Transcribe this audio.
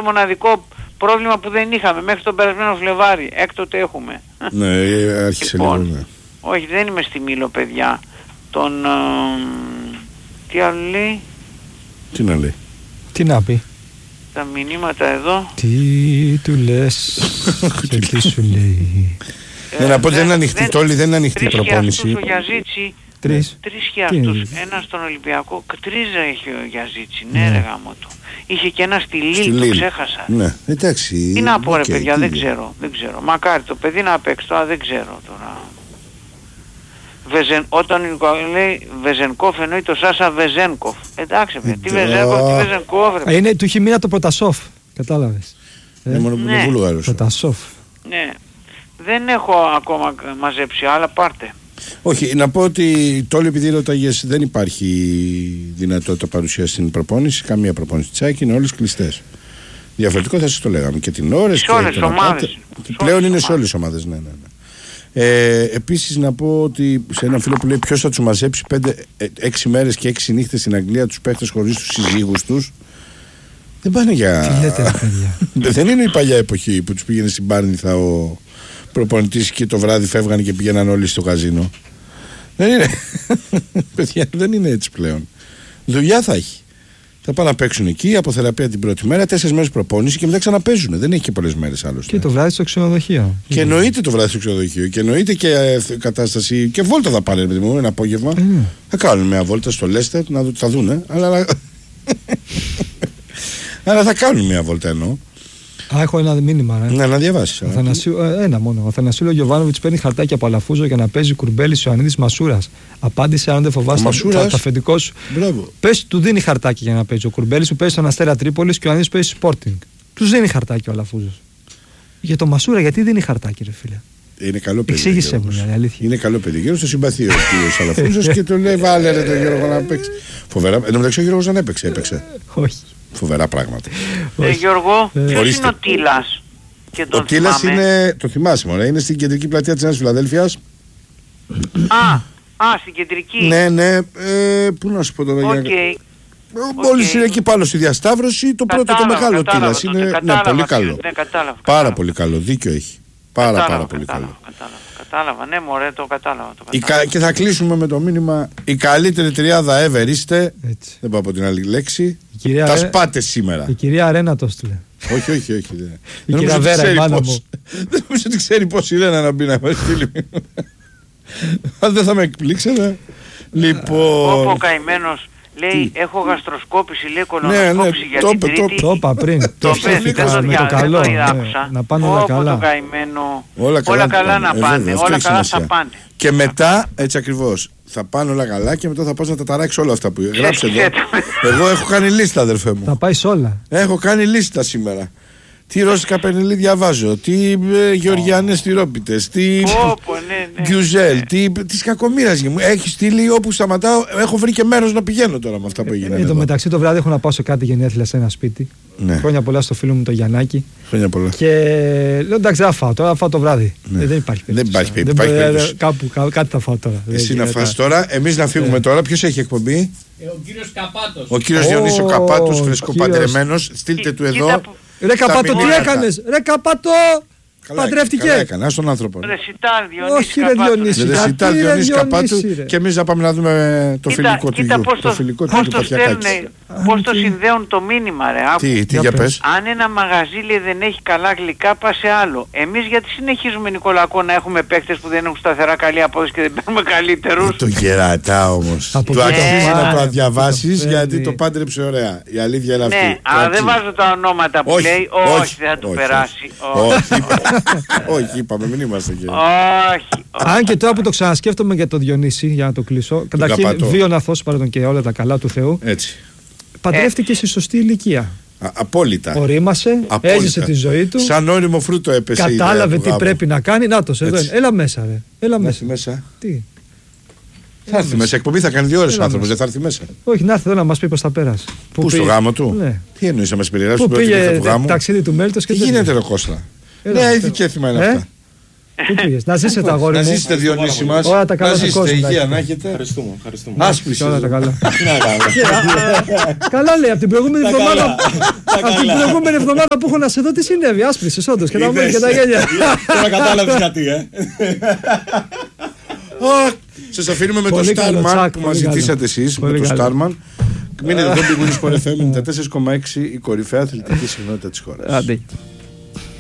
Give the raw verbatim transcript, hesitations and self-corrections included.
το μοναδικό πρόβλημα που δεν είχαμε μέχρι τον περασμένο Φλεβάρι. Έκτοτε έχουμε. Ναι, άρχισε λοιπόν, λίγο, ναι. Όχι, δεν είμαι στη Μήλο, παιδιά. Τον... Ε, τι άλλο λέει? Τι να λέει? Τι να πει? Τα μηνύματα εδώ. Τι του λες και τι σου λέει? Ναι, να πω ότι δεν είναι ανοιχτή, τόλη δεν είναι ανοιχτή η προπόνηση. Τρεις και αυτούς ο Γιαζίτσι. Τρεις. Τρεις και αυτούς. Ένα στον Ολυμπιακό. Τρεις έχει ο Γιαζίτσι. Ναι, ρε γάμο του. Είχε και ένα στη Λίλ, το ξέχασα. Ναι, εντάξει. Τι να πω ρε okay, παιδιά, τι δεν ξέρω, δεν ξέρω. Μακάρι το παιδί να παίξει τώρα, δεν ξέρω τώρα. Βεζεν, όταν λέει Βεζενκόφ εννοεί το Σάσα Βεζένκοφ. Εντάξει παιδιά, τι Βεζένκοφ, τι Βεζενκόφ ρε. Είναι, του έχει μείνει το Πρωτασόφ, κατάλαβες. Είναι μόνο που είναι Βούλγαρος. Πρωτασόφ. Ναι, δεν έχω ακόμα μαζέψει άλλα, πάρτε. Όχι, να πω ότι τώρα επειδή ρωτάγες δεν υπάρχει δυνατότητα παρουσία στην προπόνηση, καμία προπόνηση τσάκι, είναι όλες κλειστές. Διαφορετικό θα σας το λέγαμε και την ώρα σε όλες τις ομάδες. Πλέον είναι σε όλες τις ομάδες, ναι, ναι, ναι. Ε, επίσης να πω ότι σε έναν φίλο που λέει ποιος θα τους μαζέψει έξι μέρες και έξι νύχτες στην Αγγλία τους παίχτες χωρίς τους συζύγους τους, δεν πάνε για... Τι λέτε ρε παιδιά? Δεν είναι η παλιά εποχή που τους πήγαινε στην Πάρνηθα ο προπονητής και το βράδυ φεύγανε και πήγαιναν όλοι στο καζίνο. Δεν είναι. Παιδιά, δεν είναι έτσι πλέον. Δουλειά θα έχει. Θα πάνε να παίξουν εκεί, από θεραπεία την πρώτη μέρα, τέσσερις μέρες προπόνηση και μετά ξαναπαίζουν. Δεν έχει και πολλές μέρες άλλωστε. Και το βράδυ στο ξενοδοχείο. Και εννοείται το βράδυ στο ξενοδοχείο. Και εννοείται και ε, κατάσταση. Και βόλτα θα πάνε, παιδί μου, ένα απόγευμα. Ε, ναι. Θα κάνουν μια βόλτα στο Λέστερ, να δω τι θα δούνε. Αλλά... αλλά θα κάνουν μια βόλτα εννοώ. Α, έχω ένα μήνυμα. Ρε. Ναι, να διαβάσει. Ένα μόνο. Ο Θανασίλο Γιοβάνοβιτς παίρνει χαρτάκι από Αλαφούζο για να παίζει Κουρμπέλης Ιωαννίδης Μασούρας. Απάντησε αν δεν φοβάσαι το αφεντικό σου. Πες του δίνει χαρτάκι για να παίζει. Ο Κουρμπέλης που παίζει στον Αστέρα Τρίπολης και ο Ιωαννίδης παίζει Sporting. Του δίνει χαρτάκι ο Αλαφούζος. Για το Μασούρα, γιατί δίνει χαρτάκι, ρε φίλε? Είναι καλό παιδί. Εξήγησε μου, η αλήθεια. Είναι καλό παιδί. Γιώργος το συμπαθεί ο κύριος Αλαφούζος και του λέει βάλε ρε τον Γιώργο να παίξει. Φοβερά. Εν τω μεταξύ ο Γιώργος δεν έπαιξε. Έπαιξε. Όχι. Φοβερά πράγματα. Ε, Γιώργο, ποιος είναι ο Τίλας? Ο Τίλας είναι, το θυμάσαι μωρέ, είναι στην κεντρική πλατεία της Νέας Φιλαδέλφειας. Α, α, στην κεντρική. Ναι, ναι, ε, πού να σου πω τώρα. Οκ. Okay. Μόλις okay. είναι εκεί πάνω στη διασταύρωση, το κατάλαβα, πρώτο το μεγάλο Τίλας είναι, ναι, κατάλαβα, πολύ καλό. Ναι, κατάλαβα, πάρα κατάλαβα. πολύ καλό, δίκιο έχει. Πάρα κατάλαβα, πάρα πολύ κατάλαβα, καλό. Κατάλαβα, κατάλαβα, ναι μωρέ, το κατάλαβα. Το κατάλαβα. Η, και θα κλείσουμε με το μήνυμα, η καλύτερη τριάδα ever είστε, έτσι. Δεν πάω από την άλλη λέξη, κυρία τα Ρε... σπάτε σήμερα. Η κυρία Αρένα το στείλε. όχι, όχι, όχι. Δε. Η κυρία Βέρα, η μάνα μου. Δεν νομίζω ότι ξέρει πώς η Ρένα να μπει να μας στείλει. Αν δεν θα με εκπλήξετε. Λοιπόν... Όπο καημένος. Λέει, έχω γαστροσκόπηση, λέει κολονοσκόπηση για την Τρίτη. Το είπα πριν. Το πες, δεν το καλό. Να πάνε όλα καλά. Όλα καλά να πάνε, όλα καλά θα πάνε. Και μετά, έτσι ακριβώς, θα πάνε όλα καλά και μετά θα πας να τα ταράξεις όλα αυτά που γράψε εδώ. Εγώ έχω κάνει λίστα, αδερφέ μου. Θα πάει όλα. Έχω κάνει λίστα σήμερα. Τι ρώσικα πενιλί διαβάζω, τι ε, γεωργιανές τυρόπιτες, τι γκιουζέλ, ναι, ναι, ναι. Της κακομοίρας μου. Έχει στείλει όπου σταματάω, έχω βρει και μέρος να πηγαίνω τώρα με αυτά που έγιναν. Εν τω μεταξύ το βράδυ έχω να πάω σε κάτι γενέθλια σε ένα σπίτι. Ναι. Χρόνια πολλά στο φίλο μου το Γιαννάκη. Χρόνια πολλά. Και λέω εντάξει, θα φάω τώρα, θα φάω το βράδυ. Ναι. Ε, δεν υπάρχει περίπτωση. Δεν υπάρχει περίπτωση. Κάπου, κάπου, κάτι θα φάω τώρα. Εσύ να φας τώρα, εμείς να φύγουμε τώρα. Ποιος έχει εκπομπή? Ε, ο κύριος Καπάτος. Ο κύριος Διονύσης Καπάτος, φρεσκοπαντρεμένος. Στείλτε του εδώ. Ρε Καπάτο, τι έκανες? Ρε Καπάτο, παντρεύτηκε. Καλά έκανε, ας τον άνθρωπο. Ρεσιτάλ Διονύση. Όχι ρε Διονύση. Ρεσιτάλ Διονύση Καπάτου. Και εμείς να πάμε να δούμε το φιλικό του γιου. Το φιλικό του Παπιακάκη. Πώς το συνδέουν το μήνυμα ρε. Τι, τι για πες? Αν ένα μαγαζί λέει δεν έχει καλά γλυκά, πας σε άλλο. Εμείς γιατί συνεχίζουμε Νικολακό να έχουμε παίκτες που δεν έχουν σταθερά καλή απόδοση και δεν παίρνουμε καλύτερους? Το γερατά όμως. Του αξίζει να το διαβάσεις γιατί το πάντρεψε ωραία. Η αλήθεια είναι αυτή. Ναι, αλλά δεν βάζω τα ονόματα που λέει. Όχι, δεν θα του περάσει. Όχι, είπαμε, μην είμαστε εκεί. Όχι. Αν και τώρα που το ξανασκέφτομαι για τον Διονύση, για να το κλείσω. Καταρχήν, βίων αθώος παρά τον και όλα τα καλά του Θεού. Έτσι. Παντρεύτηκε στη σωστή ηλικία. Α, απόλυτα. Ορίμασε, απόλυτα. Έζησε τη ζωή του. Σαν όριμο φρούτο έπεσε. Κατάλαβε τι πρέπει να κάνει. Να το, εδώ είναι. Έλα μέσα, ρε. Έλα μέσα. μέσα. Τι. Θα έρθει μέσα. Εκπομπή θα κάνει δύο ώρες ο άνθρωπος, δεν θα έρθει μέσα. Όχι, να έρθει εδώ να μας πει πώς θα πέρασε. Πού, στο γάμο του? Ναι. Τι εννοείς να μας περιγράψει που πήγε ταξίδι του Μέλτος και τι γίνεται ρε Κώστα? Ναι, ήδη και έθιμα είναι αυτά. Πού πήγες? Να ζήσετε το αγόρι μου. Να ζήσετε Διονύση μας. Όλα τα καλά. Να ζήσετε, υγεία να έχετε. Ευχαριστούμε. ευχαριστούμε. Άσπριση. Όλα τα καλά. Ε, Καλά λέει, από την προηγούμενη εβδομάδα. Από την προηγούμενη εβδομάδα που έχω να σε δω, τι συνέβη? Άσπρισες όντως και τα μάτια και τα γέλια. Τώρα κατάλαβες γιατί, ε. Σας αφήνουμε με το Starman που μας ζητήσατε εσείς. Με το Starman. Μείνετε εδώ, Big Win Sport εφ εμ ενενήντα τέσσερα κόμμα έξι, η κορυφαία αθλητική συχνότητα της χώρας.